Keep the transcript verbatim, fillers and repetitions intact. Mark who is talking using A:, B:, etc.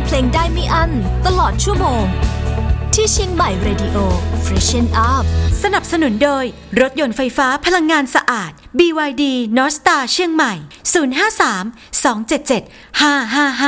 A: เพลงได้ไม่อั้นตลอดชั่วโมงที่เชียงใหม่ Radio Freshen Up
B: สนับสนุนโดยรถยนต์ไฟฟ้าพลังงานสะอาด บี วาย ดี North Star เชียงใหม่ ศูนย์ ห้า สาม สอง เจ็ด เจ็ด ห้า ห้า ห้า